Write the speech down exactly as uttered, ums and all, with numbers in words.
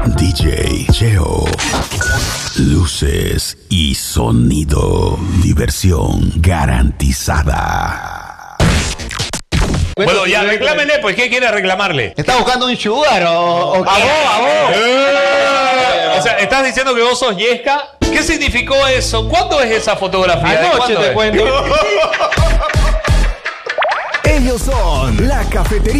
D J Cheo. Luces y sonido. Diversión garantizada. Bueno, ya reclámenle, pues, ¿qué quiere reclamarle? ¿Está buscando un sugar o, o qué? ¡A vos, a vos! Eh, o sea, ¿estás diciendo que vos sos Yesca? ¿Qué significó eso? ¿Cuándo es esa fotografía? Anoche te cuento. Ellos son La Cafetería